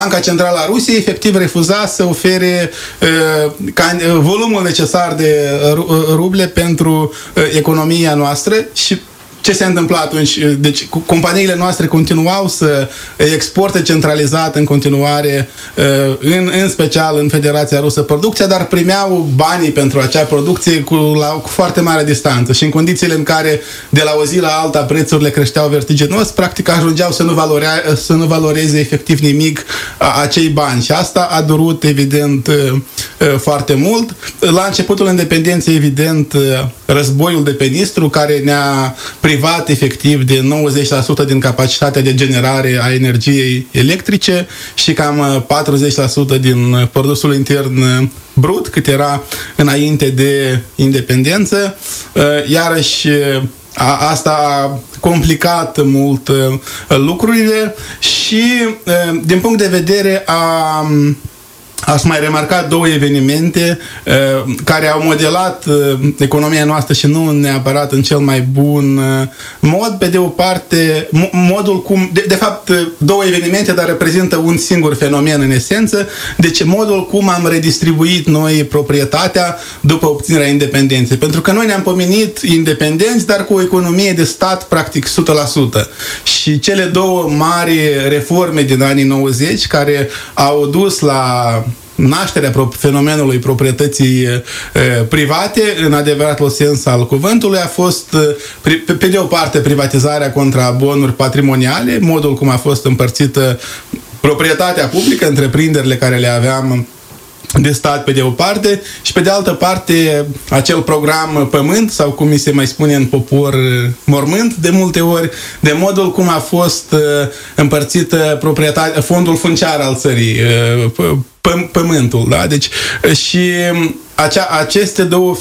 Banca Centrală a Rusiei efectiv refuza să ofere volumul necesar de ruble pentru economia noastră și ce se întâmpla atunci? Deci companiile noastre continuau să exporte centralizat în continuare, în special în Federația Rusă, producția, dar primeau banii pentru acea producție cu foarte mare distanță și în condițiile în care de la o zi la alta prețurile creșteau vertiginos, practic ajungeau să nu valoreze efectiv nimic acei bani și asta a durut evident foarte mult. La începutul independenței, evident, războiul de pe Nistru, care ne-a privat efectiv de 90% din capacitatea de generare a energiei electrice și cam 40% din produsul intern brut, cât era înainte de independență. Iarăși asta a complicat mult lucrurile și din punct de vedere aș mai remarca două evenimente care au modelat economia noastră și nu neapărat în cel mai bun mod. Pe de o parte, modul cum... De fapt, două evenimente, dar reprezintă un singur fenomen în esență. Deci, modul cum am redistribuit noi proprietatea după obținerea independenței. Pentru că noi ne-am pomenit independenți, dar cu o economie de stat practic 100%. Și cele două mari reforme din anii 90, care au dus la nașterea fenomenului proprietății private, în adevăratul sens al cuvântului, a fost, pe de o parte, privatizarea contra bonuri patrimoniale, modul cum a fost împărțită proprietatea publică, întreprinderile care le aveam de stat pe de o parte și pe de altă parte acel program pământ sau cum mi se mai spune în popor mormânt de multe ori, de modul cum a fost împărțită proprietatea, fondul funciar al țării, pământul, da? Deci și aceste două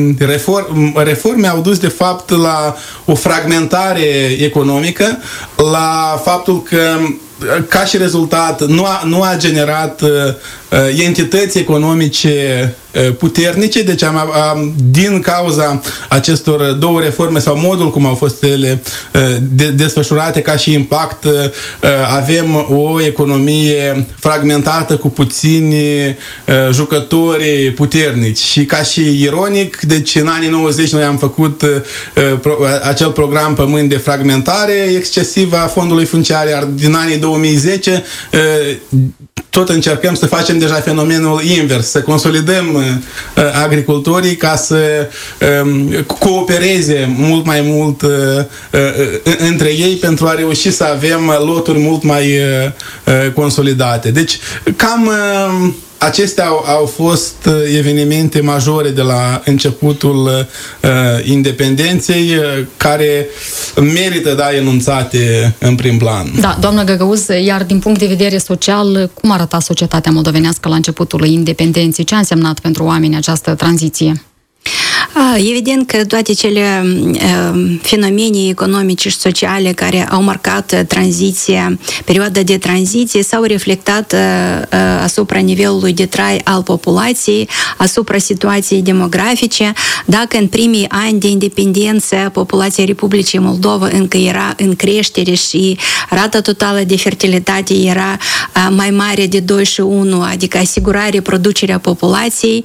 reforme au dus de fapt la o fragmentare economică, la faptul că ca și rezultat nu a generat entități economice puternice, deci din cauza acestor două reforme sau modul cum au fost ele desfășurate ca și impact, avem o economie fragmentată cu puțini jucători puternici și ca și ironic, deci în anii 90 noi am făcut acel program pământ de fragmentare excesivă a fondului funciar, iar din anii 2010 tot încercăm să facem deja fenomenul invers, să consolidăm agricultorii ca să coopereze mult mai mult între ei pentru a reuși să avem loturi mult mai consolidate. Deci, cam acestea au fost evenimente majore de la începutul independenței care merită, da, enunțate în prim plan. Da, doamnă Găgăuz, iar din punct de vedere social, cum arăta societatea moldovenească la începutul independenței? Ce a însemnat pentru oameni această tranziție? Evident că toate cele fenomene economice și sociale care au marcat tranziția, perioada de tranziție, s-au reflectat asupra nivelului de trai al populației, asupra situației demografice. Dacă în primii ani de independență populația Republicii Moldova încă era în creștere și rata totală de fertilitate era mai mare de 2:1, adică asigura reproducerea populației,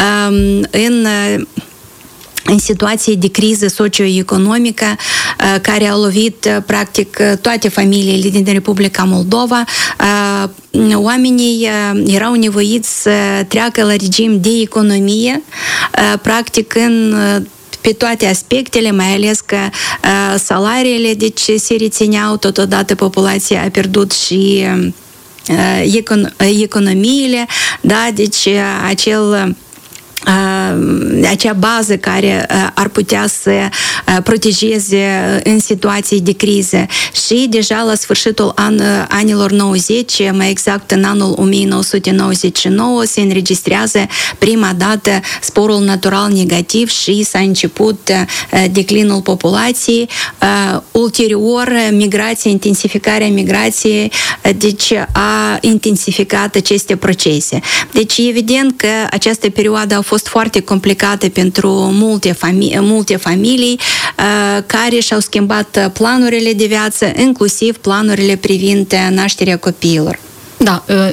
în situații de criză socioeconomică care au lovit practic toate familiile din Republica Moldova, oamenii erau nevoiți să treacă la regim de economie, practic pe toate aspectele, mai ales că salariile deci se rețineau, totodată populația a pierdut și economiile, da, deci acea bază care ar putea să protejeze în situații de criză. Și deja la sfârșitul anilor 90, mai exact în anul 1999, se înregistrează prima dată sporul natural negativ și s-a început declinul populației. Ulterior, intensificarea migrației, deci a intensificat aceste procese. Deci evident că această perioadă a fost foarte complicată pentru multe familii care și-au schimbat planurile de viață, inclusiv planurile privind nașterea copiilor. Da,